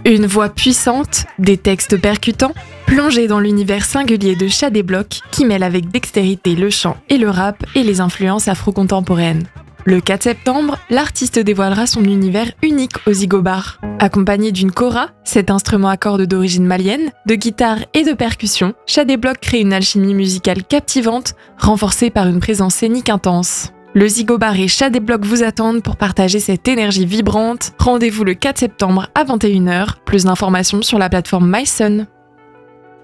Une voix puissante, des textes percutants, plongés dans l'univers singulier de Shadéblock qui mêle avec dextérité le chant et le rap et les influences afro-contemporaines. Le 4 septembre, l'artiste dévoilera son univers unique au Zigo Bar. Accompagné d'une kora, cet instrument à cordes d'origine malienne, de guitare et de percussion, Shadéblock crée une alchimie musicale captivante, renforcée par une présence scénique intense. Le Zigo Bar et Shadéblock vous attendent pour partager cette énergie vibrante. Rendez-vous le 4 septembre à 21h. Plus d'informations sur la plateforme MySun.